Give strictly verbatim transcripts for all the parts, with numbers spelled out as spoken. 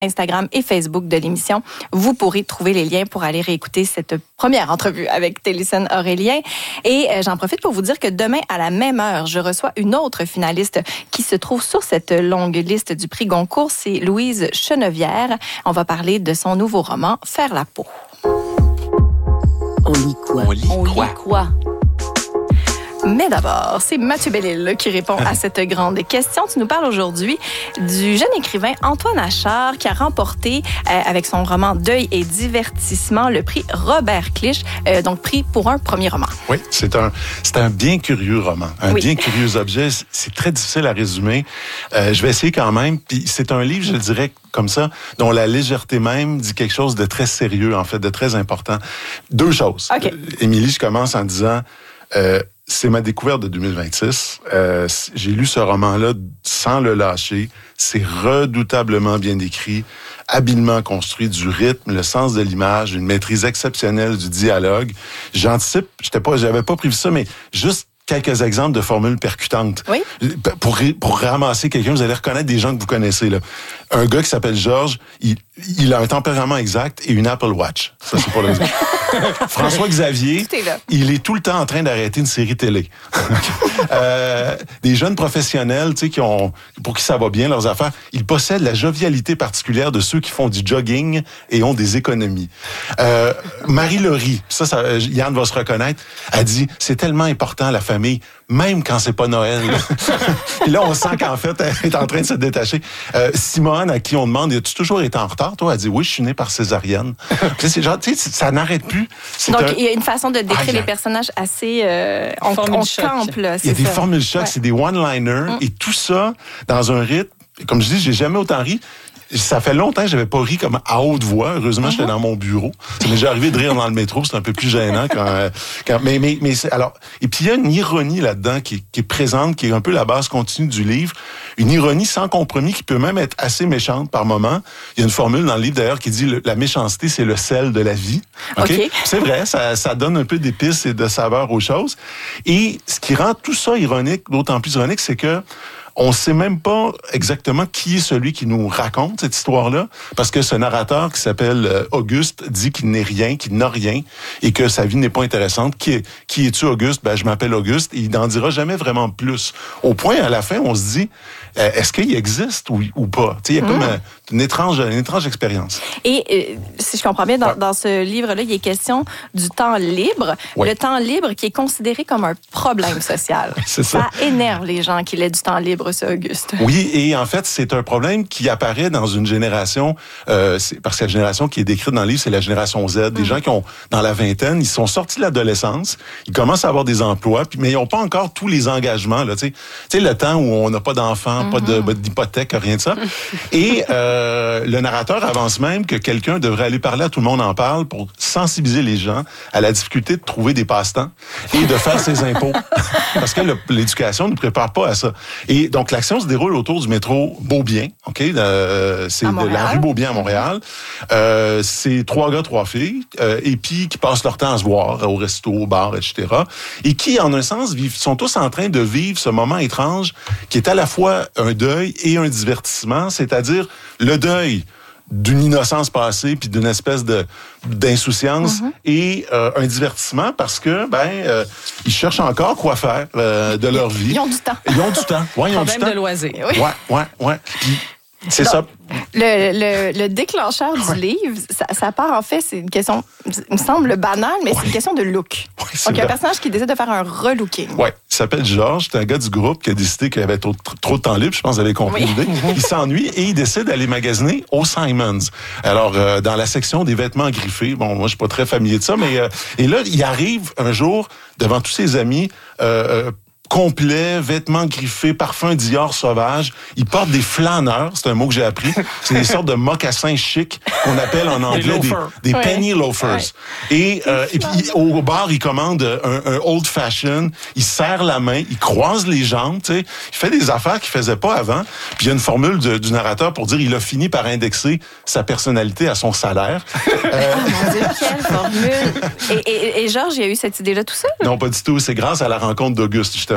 Instagram et Facebook de l'émission. Vous pourrez trouver les liens pour aller réécouter cette première entrevue avec Télésine Aurélien. Et euh, j'en profite pour vous dire que demain, à la même heure, je reçois une autre finaliste qui se trouve sur cette longue liste du prix Goncourt. C'est Louise Chenevière. On va parler de son nouveau roman, Faire la peau. On lit quoi? On lit On quoi? lit quoi? Mais d'abord, c'est Mathieu Bellil qui répond à cette grande question. Tu nous parles aujourd'hui du jeune écrivain Antoine Achard qui a remporté, euh, avec son roman Deuil et divertissement, le prix Robert Clich, euh, donc prix pour un premier roman. Oui, c'est un, c'est un bien curieux roman, un Oui. bien curieux objet. C'est très difficile à résumer. Euh, je vais essayer quand même. Puis c'est un livre, je le dirais comme ça, dont la légèreté même dit quelque chose de très sérieux, en fait, de très important. Deux choses. OK. Euh, Émilie, je commence en disant... Euh, c'est ma découverte de deux mille vingt-six. Euh, j'ai lu ce roman-là sans le lâcher. C'est redoutablement bien écrit, habilement construit, du rythme, le sens de l'image, une maîtrise exceptionnelle du dialogue. J'anticipe, j'étais pas, j'avais pas prévu ça, mais juste quelques exemples de formules percutantes. Oui. Pour, pour ramasser quelqu'un, vous allez reconnaître des gens que vous connaissez, là. Un gars qui s'appelle Georges, il, il a un tempérament exact et une Apple Watch. Ça, c'est pour le dire. François Xavier, Tout est là. il est tout le temps en train d'arrêter une série télé. euh, des jeunes professionnels, tu sais, qui ont, pour qui ça va bien, leurs affaires, ils possèdent la jovialité particulière de ceux qui font du jogging et ont des économies. Euh, Marie-Laurie, ça, ça, Yann va se reconnaître, a dit, c'est tellement important, la famille, même quand c'est pas Noël. Et là, on sent qu'en fait, elle est en train de se détacher. Euh, Simone, à qui on demande, as-tu toujours été en retard, toi? Elle dit, oui, je suis née par césarienne. Puis c'est genre, tu sais, ça n'arrête plus. C'est Donc, un... il y a une façon de décrire Ah, il y a- les personnages assez... Euh, on Formule on choc. campe, là. Il y a c'est des ça. formules chocs, Ouais. c'est des one-liners, Mm. et tout ça dans un rythme. Comme je dis, j'ai jamais autant ri. Ça fait longtemps que j'avais pas ri comme à haute voix. Heureusement, Mm-hmm. j'étais dans mon bureau. Ça m'est déjà arrivé de rire dans le métro. C'est un peu plus gênant quand, euh, quand mais, mais, mais c'est, alors, et puis il y a une ironie là-dedans qui, qui est présente, qui est un peu la base continue du livre. Une ironie sans compromis qui peut même être assez méchante par moment. Il y a une formule dans le livre d'ailleurs qui dit le, la méchanceté, c'est le sel de la vie. OK? OK. C'est vrai, ça, ça donne un peu d'épices et de saveur aux choses. Et ce qui rend tout ça ironique, d'autant plus ironique, c'est que on sait même pas exactement qui est celui qui nous raconte cette histoire-là, parce que ce narrateur qui s'appelle euh, Auguste dit qu'il n'est rien, qu'il n'a rien, et que sa vie n'est pas intéressante. Qui, est, qui es-tu, Auguste? Ben, je m'appelle Auguste, et il n'en dira jamais vraiment plus. Au point, à la fin, on se dit, euh, est-ce qu'il existe ou, ou pas? Tu sais, il y a comme euh, une étrange, une étrange expérience. Et euh, si je comprends bien, dans, Ouais. dans ce livre-là, il est question du temps libre. Ouais. Le temps libre qui est considéré comme un problème social. C'est ça. Ça énerve les gens qu'il ait du temps libre, ça, Auguste. Oui, et en fait, c'est un problème qui apparaît dans une génération, euh, c'est, parce que la génération qui est décrite dans le livre, c'est la génération Z. Des gens qui ont, dans la vingtaine, ils sont sortis de l'adolescence, ils commencent à avoir des emplois, puis, mais ils n'ont pas encore tous les engagements, là, tu sais. Tu sais, le temps où on n'a pas d'enfants, pas de, pas d'hypothèque, rien de ça. Et euh, le narrateur avance même que quelqu'un devrait aller parler à Tout le monde en parle pour sensibiliser les gens à la difficulté de trouver des passe-temps et de faire ses impôts. Parce que le- l'éducation ne nous prépare pas à ça. Et donc, l'action se déroule autour du métro Beaubien, OK? Euh, c'est À de la Montréal. rue Beaubien à Montréal. Euh, c'est trois gars, trois filles, euh, et puis qui passent leur temps à se voir au resto, au bar, et cetera. Et qui, en un sens, vivent, sont tous en train de vivre ce moment étrange qui est à la fois un deuil et un divertissement, c'est-à-dire le deuil d'une innocence passée puis d'une espèce de d'insouciance Mm-hmm. et euh, un divertissement parce que ben euh, ils cherchent encore quoi faire euh, de leur vie. Ils ont du temps. Ils ont du temps. Ouais, ils ont du Problème temps. de loisirs. Oui. Ouais, ouais, ouais. Puis, c'est Donc, ça. Le, le, le déclencheur du livre, ça, ça part en fait, c'est une question, il me semble banale, mais c'est une question de look. Oui, c'est Donc, il y a un vrai. personnage qui décide de faire un relooking. Ouais, il s'appelle Georges, c'est un gars du groupe qui a décidé qu'il avait trop, trop de temps libre, je pense que vous avez compris Oui. l'idée. Il s'ennuie et il décide d'aller magasiner au Simons. Alors, euh, dans la section des vêtements griffés, bon, moi, je suis pas très familier de ça, mais euh, et là, il arrive un jour devant tous ses amis, euh, euh, complet, vêtements griffés, parfum Dior sauvage. Il porte des flâneurs, c'est un mot que j'ai appris. C'est des sortes de mocassins chics qu'on appelle en anglais des, loafers. des Ouais. penny loafers. Et, euh, et puis il- au bar, il commande un, un old fashion. Il serre la main, il croise les jambes. Tu sais, il fait des affaires qu'il faisait pas avant. Puis il y a une formule de- du narrateur pour dire il a fini par indexer sa personnalité à son salaire. Euh, Oh mon Dieu, quelle formule! Et, et, et Georges, il a eu cette idée-là tout seul? non, pas du tout. C'est grâce à la rencontre d'Auguste justement.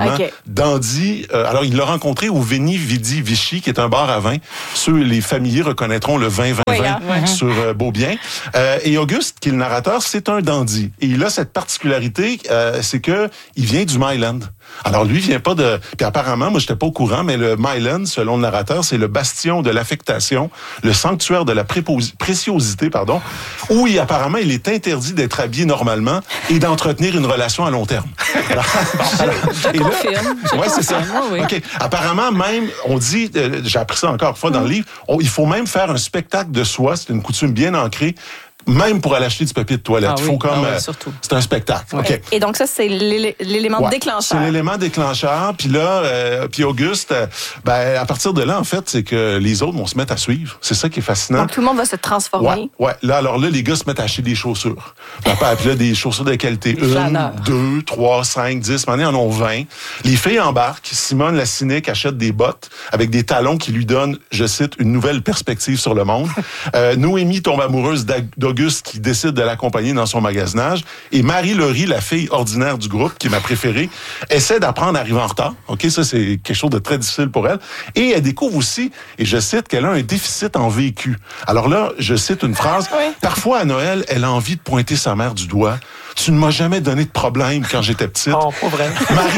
vraiment okay. dandy. Euh, alors, il l'a rencontré au Veni Vidi Vici, qui est un bar à vin. Ceux, les familiers reconnaîtront le vin vingt vingt oui, hein? mm-hmm. sur euh, Beaubien. Euh, et Auguste, qui est le narrateur, c'est un dandy. Et il a cette particularité, euh, c'est que il vient du Myland. Alors lui, il vient pas de... Puis apparemment, moi, j'étais pas au courant, mais le Myland, selon le narrateur, c'est le bastion de l'affectation, le sanctuaire de la préposi... préciosité, pardon, où il, apparemment, il est interdit d'être habillé normalement et d'entretenir une relation à long terme. Alors, alors, je confirme. Oui, c'est ça. Oh, oui. OK. Apparemment, même, on dit, euh, j'ai appris ça encore une fois dans le livre, on, il faut même faire un spectacle de soi, c'est une coutume bien ancrée, même pour aller acheter du papier de toilette. Ah Il faut oui, comme... ah ouais, euh, surtout. c'est un spectacle. Ouais. OK. Et donc ça, c'est l'élé- l'élément Ouais, déclencheur. c'est l'élément déclencheur. Puis là, euh, puis Auguste, euh, ben, à partir de là, en fait, c'est que les autres vont se mettre à suivre. C'est ça qui est fascinant. Donc tout le monde va se transformer. Ouais, ouais. Là, alors là, les gars se mettent à acheter des chaussures. Papa, puis là, des chaussures de qualité. Des Une, flâneurs. deux, trois, cinq, dix. Maintenant, ils en ont vingt. Les filles embarquent. Simone, la cynique, achète des bottes avec des talons qui lui donnent, je cite, une nouvelle perspective sur le monde. euh, Noémie tombe amoureuse d'Auguste qui décide de l'accompagner dans son magasinage. Et Marie-Laurie, la fille ordinaire du groupe, qui est ma préférée, essaie d'apprendre à arriver en retard. OK, ça, c'est quelque chose de très difficile pour elle. Et elle découvre aussi, et je cite, qu'elle a un déficit en vécu. Alors là, je cite une phrase. Oui. Parfois, à Noël, elle a envie de pointer sa mère du doigt. Tu ne m'as jamais donné de problème quand j'étais petite. Oh, pas vrai.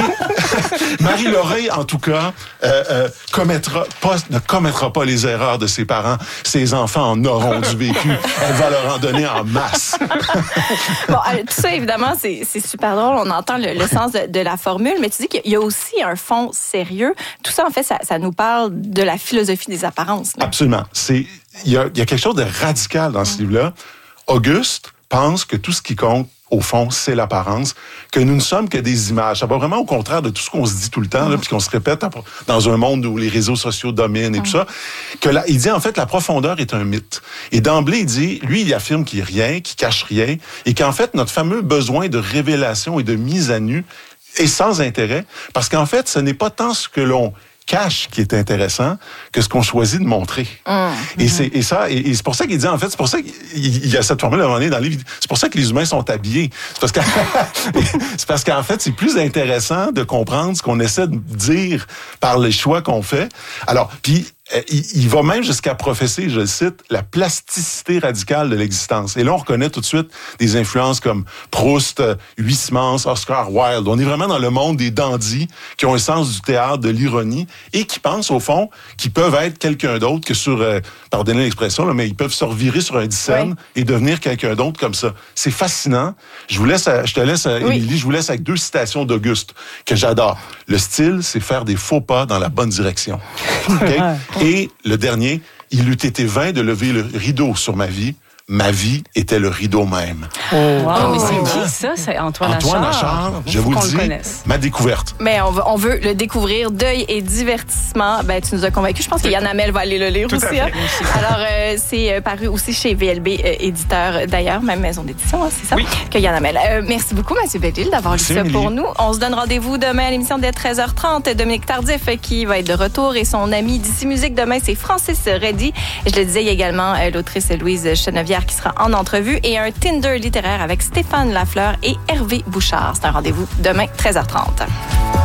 Marie, Marie-Laure, en tout cas, euh, euh, commettra pas, ne commettra pas les erreurs de ses parents. Ses enfants en auront du vécu. Elle va leur en donner en masse. Bon, euh, tout ça, évidemment, c'est, c'est super drôle. On entend le, le sens de, de la formule, mais tu dis qu'il y a aussi un fond sérieux. Tout ça, en fait, ça, ça nous parle de la philosophie des apparences. Là. Absolument. C'est, il y a, il y a quelque chose de radical dans ce livre-là. Auguste pense que tout ce qui compte, au fond, c'est l'apparence, que nous ne sommes que des images. Ça va vraiment au contraire de tout ce qu'on se dit tout le temps, là, puis qu'on se répète dans un monde où les réseaux sociaux dominent et tout ça. Que là, il dit, en fait, la profondeur est un mythe. Et d'emblée, il dit, lui, il affirme qu'il n'y a rien, qu'il cache rien, et qu'en fait, notre fameux besoin de révélation et de mise à nu est sans intérêt, parce qu'en fait, ce n'est pas tant ce que l'on cache qui est intéressant que ce qu'on choisit de montrer. Mmh. Et c'est et ça et, et c'est pour ça qu'il dit en fait c'est pour ça qu'il il y a cette formule à un moment donné dans le livre, c'est pour ça que les humains sont habillés. C'est parce que c'est parce qu'en fait c'est plus intéressant de comprendre ce qu'on essaie de dire par les choix qu'on fait. Alors puis Il, il va même jusqu'à professer, je le cite, la plasticité radicale de l'existence. Et là, on reconnaît tout de suite des influences comme Proust, Huysmans, Oscar Wilde. On est vraiment dans le monde des dandys qui ont un sens du théâtre, de l'ironie et qui pensent, au fond, qu'ils peuvent être quelqu'un d'autre que sur, euh, pardonnez l'expression, là, mais ils peuvent se revirer sur un dixaine oui. et devenir quelqu'un d'autre comme ça. C'est fascinant. Je vous laisse, à, je te laisse, à, oui. Émilie, je vous laisse avec deux citations d'Auguste que j'adore. Le style, c'est faire des faux pas dans la bonne direction. Okay? Et le dernier, il eût été vain de lever le rideau sur ma vie. Ma vie était le rideau même. Oh, wow. oh mais c'est qui ça? C'est Antoine Achard. Antoine Achard, je vous le dis, le ma découverte. Mais on veut, on veut le découvrir. Deuil et divertissement. Ben, tu nous as convaincus. Je pense que Yann Hamel va aller le lire Tout aussi. Hein? Alors, euh, c'est paru aussi chez V L B, euh, éditeur d'ailleurs, même maison d'édition, hein, c'est ça? Oui. Que Yann Hamel. Euh, merci beaucoup, Mathieu Bellil, d'avoir lu ça Émilie. Pour nous. On se donne rendez-vous demain à l'émission dès treize heures trente. Dominique Tardif qui va être de retour et son ami d'ici musique demain, c'est Francis Reddy. Je le disais, il y a également euh, l'autrice Louise Chenevière qui sera en entrevue et un Tinder littéraire avec Stéphane Lafleur et Hervé Bouchard. C'est un rendez-vous demain, treize heures trente.